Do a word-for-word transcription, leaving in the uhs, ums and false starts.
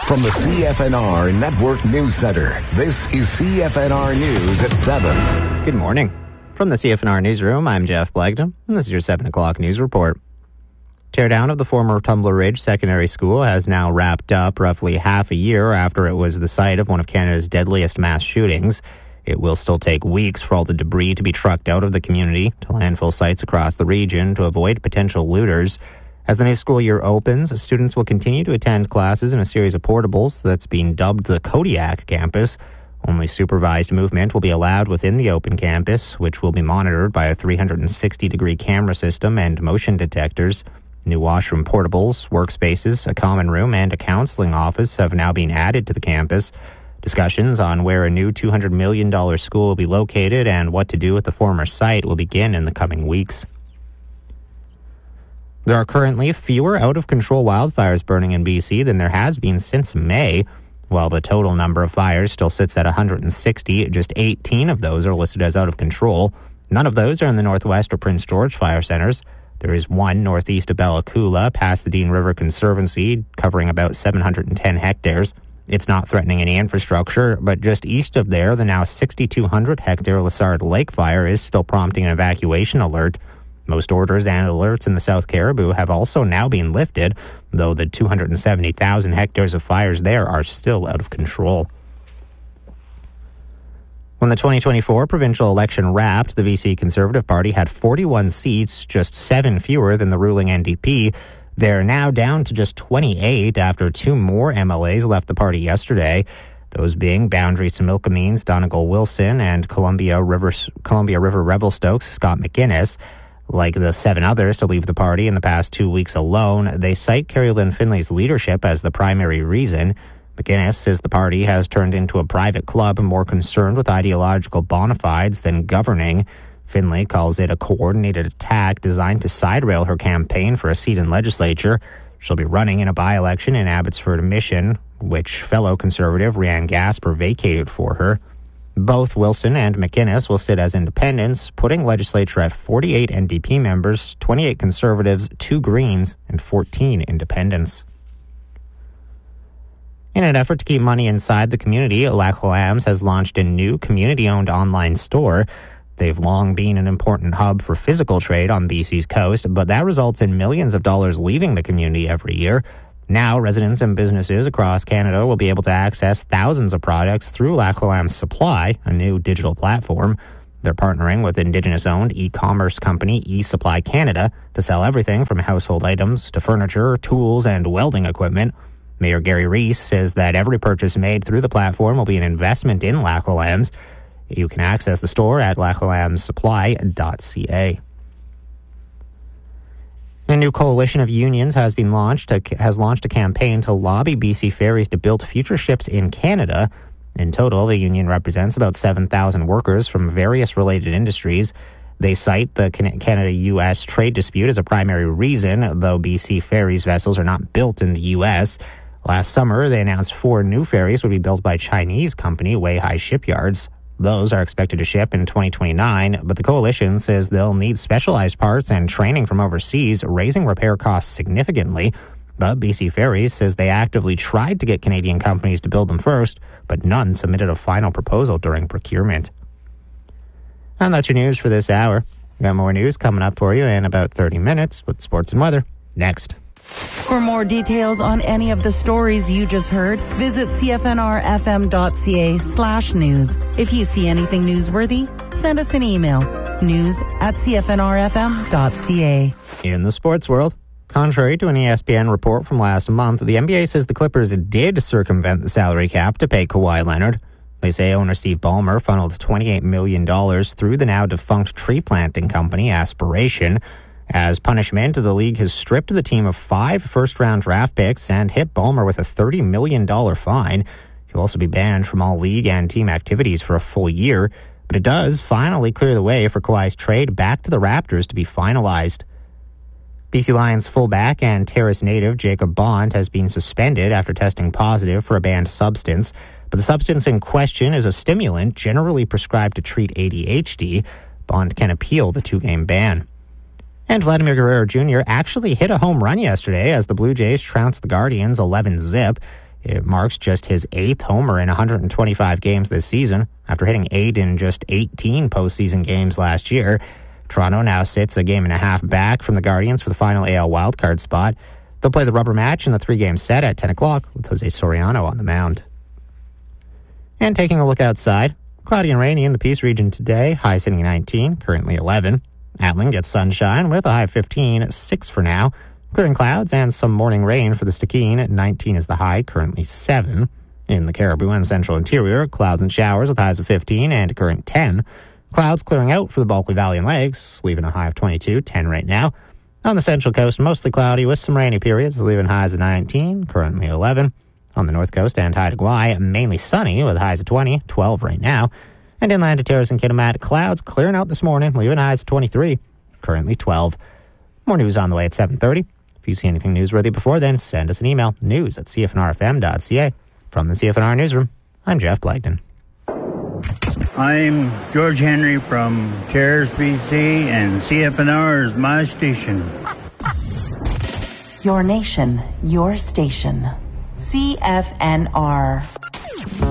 From the C F N R Network News Center, this is C F N R News at seven. Good morning. From the C F N R Newsroom, I'm Jeff Blagdon, and this is your seven o'clock news report. Teardown of the former Tumbler Ridge Secondary School has now wrapped up roughly half a year after it was the site of one of Canada's deadliest mass shootings. It will still take weeks for all the debris to be trucked out of the community to landfill sites across the region to avoid potential looters. As the new school year opens, students will continue to attend classes in a series of portables that's being dubbed the Kodiak campus. Only supervised movement will be allowed within the open campus, which will be monitored by a three hundred sixty degree camera system and motion detectors. New washroom portables, workspaces, a common room, and a counseling office have now been added to the campus. Discussions on where a new two hundred million dollars school will be located and what to do with the former site will begin in the coming weeks. There are currently fewer out-of-control wildfires burning in B C than there has been since May. While the total number of fires still sits at one hundred sixty, just eighteen of those are listed as out of control. None of those are in the Northwest or Prince George fire centers. There is one northeast of Bella Coola, past the Dean River Conservancy, covering about seven hundred ten hectares. It's not threatening any infrastructure, but just east of there, the now six thousand two hundred hectare Lessard Lake fire is still prompting an evacuation alert. Most orders and alerts in the South Caribou have also now been lifted, though the two hundred seventy thousand hectares of fires there are still out of control. When the twenty twenty-four provincial election wrapped, the B C Conservative Party had forty-one seats, just seven fewer than the ruling N D P. They're now down to just twenty-eight after two more M L As left the party yesterday, those being Boundary Similkameen's Donegal Wilson and Columbia River, Columbia River Revelstoke's Scott McGuinness. Like the seven others to leave the party in the past two weeks alone, they cite Kerry Lynn Finley's leadership as the primary reason. McGuinness says the party has turned into a private club more concerned with ideological bona fides than governing. Finley calls it a coordinated attack designed to side-rail her campaign for a seat in legislature. She'll be running in a by-election in Abbotsford Mission, which fellow Conservative Rhiannon Gasper vacated for her. Both Wilson and McInnes will sit as independents, putting legislature at forty-eight N D P members, twenty-eight Conservatives, two Greens, and fourteen Independents. In an effort to keep money inside the community, Lac Lambs has launched a new community-owned online store. They've long been an important hub for physical trade on B C's coast, but that results in millions of dollars leaving the community every year. Now, residents and businesses across Canada will be able to access thousands of products through Lac Lambs Supply, a new digital platform. They're partnering with Indigenous-owned e-commerce company eSupply Canada to sell everything from household items to furniture, tools, and welding equipment. Mayor Gary Reese says that every purchase made through the platform will be an investment in Lac Lambs. You can access the store at lac lambs supply dot c a. A new coalition of unions has been launched has launched a campaign to lobby B C Ferries to build future ships in Canada. In total, the union represents about seven thousand workers from various related industries. They cite the Canada U S trade dispute as a primary reason, though B C Ferries vessels are not built in the U S. Last summer, they announced four new ferries would be built by Chinese company Weihai Shipyards. Those are expected to ship in twenty twenty-nine, but the coalition says they'll need specialized parts and training from overseas, raising repair costs significantly. But B C Ferries says they actively tried to get Canadian companies to build them first, but none submitted a final proposal during procurement. And that's your news for this hour. We've got more news coming up for you in about thirty minutes with sports and weather. Next. For more details on any of the stories you just heard, visit c f n r f m dot c a slash news. If you see anything newsworthy, send us an email. News at c f n r f m dot c a. In the sports world, contrary to an E S P N report from last month, the N B A says the Clippers did circumvent the salary cap to pay Kawhi Leonard. They say owner Steve Ballmer funneled twenty-eight million dollars through the now defunct tree planting company Aspiration. As punishment, the league has stripped the team of five first-round draft picks and hit Ballmer with a thirty million dollars fine. He'll also be banned from all league and team activities for a full year, but it does finally clear the way for Kawhi's trade back to the Raptors to be finalized. B C Lions fullback and Terrace native Jacob Bond has been suspended after testing positive for a banned substance, but the substance in question is a stimulant generally prescribed to treat A D H D. Bond can appeal the two-game ban. And Vladimir Guerrero Junior actually hit a home run yesterday as the Blue Jays trounced the Guardians eleven zip. It marks just his eighth homer in one hundred twenty-five games this season, after hitting eight in just eighteen postseason games last year. Toronto now sits a game and a half back from the Guardians for the final A L wildcard spot. They'll play the rubber match in the three-game set at ten o'clock with Jose Soriano on the mound. And taking a look outside, cloudy and rainy in the Peace region today, high sitting at nineteen, currently eleven. Atlin gets sunshine with a high of fifteen, six for now. Clearing clouds and some morning rain for the Stikine at nineteen is the high, currently seven. In the Caribou and Central Interior, clouds and showers with highs of fifteen and a current ten. Clouds clearing out for the Bulkley Valley and Lakes, leaving a high of twenty-two, ten right now. On the Central Coast, mostly cloudy with some rainy periods, leaving highs of nineteen, currently eleven. On the North Coast and Haida Gwaii, mainly sunny with highs of twenty, twelve right now. And inland to Terrace and Kitimat, clouds clearing out this morning, leaving highs of twenty-three, currently twelve. More news on the way at seven thirty. If you see anything newsworthy before then, send us an email, news at c f n r f m dot c a. From the C F N R Newsroom, I'm Jeff Blagden. I'm George Henry from Terrace, B C, and C F N R is my station. Your nation, your station. C F N R.